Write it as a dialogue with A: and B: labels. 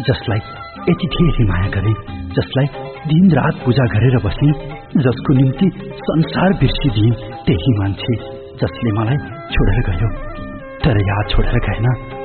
A: जसलाई यति धेरै माया गरे, जसलाई दिनरात पूजा गरेर बसे, जसको निम्ति संसार बिर्सिदिए, त्यही मान्छे जसले मलाई छोडेर गयो। तर याद छोडेर गएन,